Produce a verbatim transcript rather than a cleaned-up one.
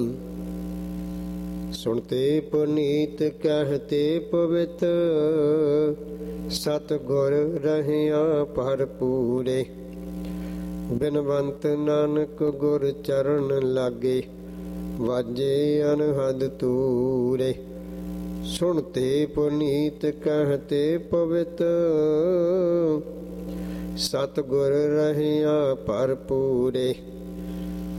ਸੁਣਤੇ ਪੁਨੀਤ ਕਹਿਤੇ ਪਵਿੱਤ, ਸਤਿਗੁਰ ਰਹਿਆ ਭਰਪੂਰੇ। ਬਿਨਵੰਤ ਨਾਨਕ ਗੁਰ ਚਰਨ ਲਾਗੇ, ਵਾਜੇ ਅਨਹਦ ਤੂਰੇ। ਸੁਣਤੇ ਪੁਨੀਤ ਕਹਿਤੇ ਪਵਿੱਤ, ਸਤਿਗੁਰ ਰਹਿਆ ਭਰਪੂਰੇ।